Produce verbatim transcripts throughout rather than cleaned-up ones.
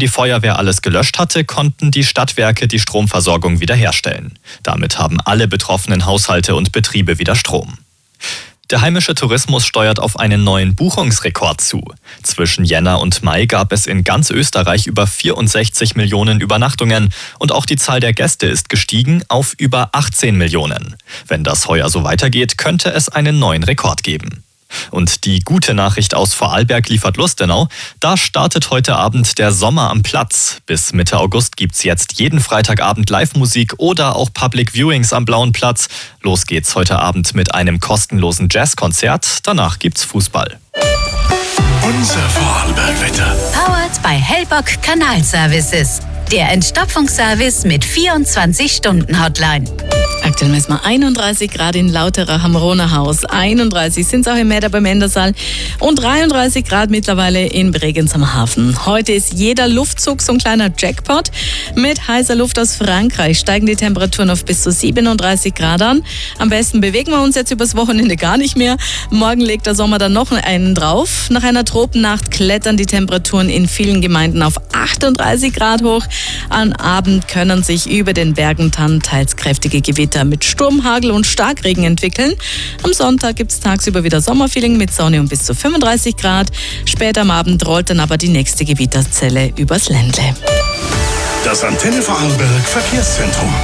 die Feuerwehr alles gelöscht hatte, konnten die Stadtwerke die Stromversorgung wiederherstellen. Damit haben alle betroffenen Haushalte und Betriebe wieder Strom. Der heimische Tourismus steuert auf einen neuen Buchungsrekord zu. Zwischen Jänner und Mai gab es in ganz Österreich über vierundsechzig Millionen Übernachtungen und auch die Zahl der Gäste ist gestiegen auf über achtzehn Millionen. Wenn das heuer so weitergeht, könnte es einen neuen Rekord geben. Und die gute Nachricht aus Vorarlberg liefert Lustenau. Da startet heute Abend der Sommer am Platz. Bis Mitte August gibt's jetzt jeden Freitagabend Live-Musik oder auch Public Viewings am Blauen Platz. Los geht's heute Abend mit einem kostenlosen Jazzkonzert. Danach gibt's Fußball. Unser Vorarlberg-Wetter. Powered by Hellbock Kanalservices. Der Entstopfungsservice mit vierundzwanzig-Stunden-Hotline. Aktuell messen wir einunddreißig Grad in Lauterer am Rohnerhaus, einunddreißig sind es auch im Mäder beim Endersaal und dreiunddreißig Grad mittlerweile in Bregenz am Hafen. Heute ist jeder Luftzug so ein kleiner Jackpot. Mit heißer Luft aus Frankreich steigen die Temperaturen auf bis zu siebenunddreißig Grad an. Am besten bewegen wir uns jetzt übers Wochenende gar nicht mehr. Morgen legt der Sommer dann noch einen drauf. Nach einer Tropennacht klettern die Temperaturen in vielen Gemeinden auf achtunddreißig Grad hoch. Am Abend können sich über den Bergen dann teils kräftige Gewitter mit Sturm, Hagel und Starkregen entwickeln. Am Sonntag gibt es tagsüber wieder Sommerfeeling mit Sonne und bis zu fünfunddreißig Grad. Später am Abend rollt dann aber die nächste Gewitterzelle übers Ländle. Das Antenne Vorarlberg Verkehrszentrum.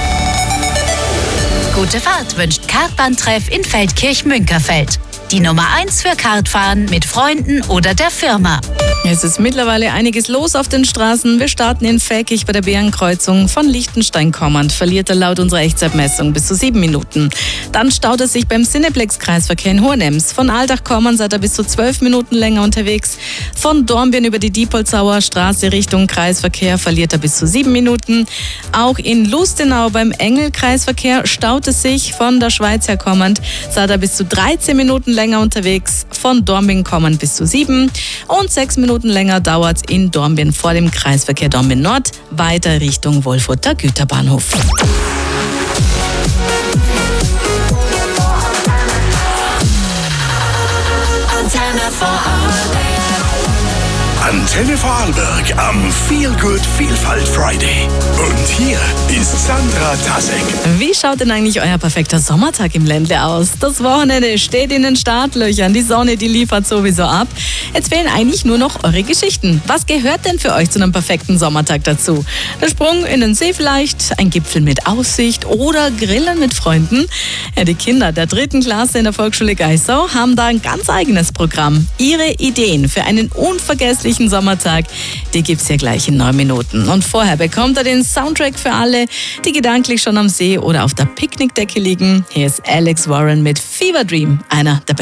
Gute Fahrt wünscht Kartbahntreff in Feldkirch-Münkerfeld. Die Nummer eins für Kartfahren mit Freunden oder der Firma. Es ist mittlerweile einiges los auf den Straßen. Wir starten in Feldkirch bei der Bärenkreuzung. Von Liechtenstein kommend verliert er laut unserer Echtzeitmessung bis zu sieben Minuten. Dann staut er sich beim Cineplex-Kreisverkehr in Hohenems. Von Altach kommend seid ihr bis zu zwölf Minuten länger unterwegs. Von Dornbirn über die Diepholzauer Straße Richtung Kreisverkehr verliert er bis zu sieben Minuten. Auch in Lustenau beim Engel-Kreisverkehr staut es sich. Von der Schweiz her kommend seid ihr bis zu dreizehn Minuten länger unterwegs. Von Dornbirn kommend bis zu sieben. Und sechs Minuten länger dauert es in Dornbirn vor dem Kreisverkehr Dornbirn Nord weiter Richtung Wolfurter Güterbahnhof. Antenne Vorarlberg. Antenne Vorarlberg am Feel Good Vielfalt Friday. Und hier ist Sandra Tasek. Wie schaut denn eigentlich euer perfekter Sommertag im Ländle aus? Das Wochenende steht in den Startlöchern. Die Sonne, die liefert sowieso ab. Jetzt fehlen eigentlich nur noch eure Geschichten. Was gehört denn für euch zu einem perfekten Sommertag dazu? Der Sprung in den See vielleicht, ein Gipfel mit Aussicht oder Grillen mit Freunden? Ja, die Kinder der dritten Klasse in der Volksschule Geissau haben da ein ganz eigenes Programm. Ihre Ideen für einen unvergesslichen Sommertag, die gibt's ja gleich in neun Minuten. Und vorher bekommt er den Soundtrack für alle, die gedanklich schon am See oder auf der Picknickdecke liegen. Hier ist Alex Warren mit Fever Dream, einer der